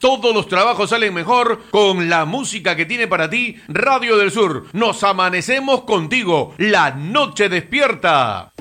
Todos los trabajos salen mejor con la música que tiene para ti Radio del Sur. Nos amanecemos contigo. La noche despierta.